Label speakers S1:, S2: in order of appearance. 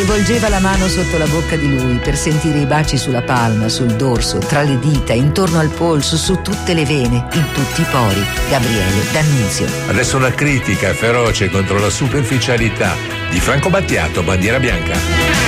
S1: e volgeva la mano sotto la bocca di lui per sentire i baci sulla palma, sul dorso, tra le dita, intorno al polso, su tutte le vene, in tutti i pori. Gabriele D'Annunzio.
S2: Adesso una critica feroce contro la superficialità di Franco Battiato, Bandiera Bianca.